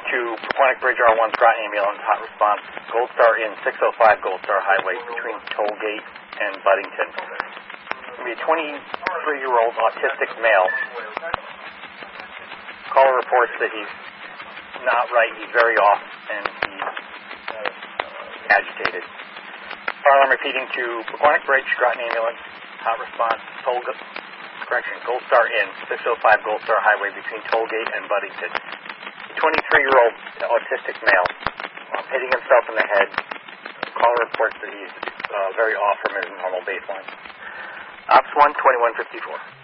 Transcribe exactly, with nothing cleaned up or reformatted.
to Paquonic Bridge R one Scranton Ambulance, hot response. Gold Star in six oh five Gold Star Highway between Tollgate and Buddington. It's going to be a twenty-three-year-old autistic male. Caller reports that he's not right, he's very off, and he's agitated. Fire alarm repeating to Paquonic Bridge, Scranton Ambulance, hot response, Toll, correction, Gold Star in six oh five Gold Star Highway between Tollgate and Buddington. twenty-three-year-old autistic male um, hitting himself in the head. Caller reports that he's uh, very off from his normal baseline. Ops one, twenty-one fifty-four.